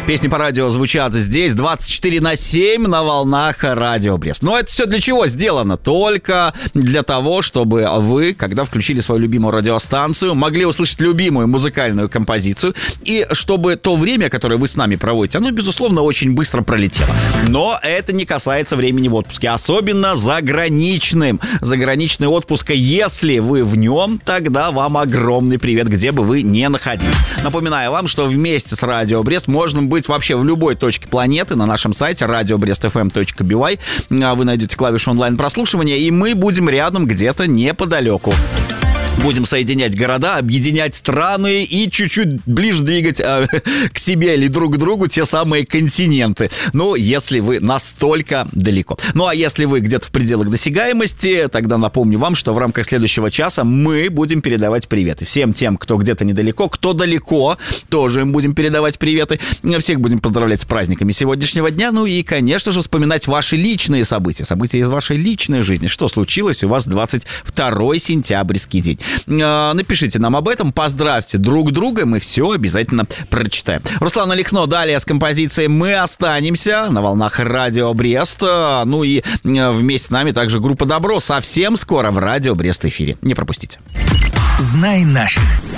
Песни по радио звучат здесь 24/7 на волнах Радио Брест. Но это все для чего сделано? Только для того, чтобы вы, когда включили свою любимую радиостанцию, могли услышать любимую музыкальную композицию, и чтобы то время, которое вы с нами проводите, оно, безусловно, очень быстро пролетело. Но это не касается времени в отпуске, особенно заграничный отпуск. Если вы в нем, тогда вам огромный привет, где бы вы ни находились. Напоминаю вам, что вместе с Радио Брест можно быть вообще в любой точке планеты. На нашем сайте radiobrestfm.by вы найдете клавишу онлайн-прослушивания, и мы будем рядом где-то неподалеку. Будем соединять города, объединять страны и чуть-чуть ближе двигать к себе или друг к другу те самые континенты. Ну, если вы настолько далеко. Ну, а если вы где-то в пределах досягаемости, тогда напомню вам, что в рамках следующего часа мы будем передавать приветы. Всем тем, кто где-то недалеко, кто далеко, тоже им будем передавать приветы. Всех будем поздравлять с праздниками сегодняшнего дня. Ну и, конечно же, вспоминать ваши личные события. События из вашей личной жизни. Что случилось у вас 22 сентябрьский день. Напишите нам об этом, поздравьте друг друга, мы все обязательно прочитаем. Руслан Алихно далее с композицией «Мы останемся» на волнах Радио Брест. Ну и вместе с нами также группа «Добро» совсем скоро в Радио Брест эфире. Не пропустите. Знай наших.